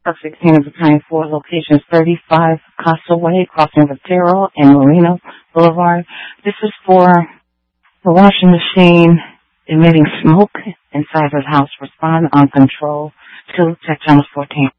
Truck 16 of the kind 4 locations 35 Costa Way, crossing Valtero and Marino Boulevard. This is for the washing machine emitting smoke inside the house. Respond on control to check channel 14.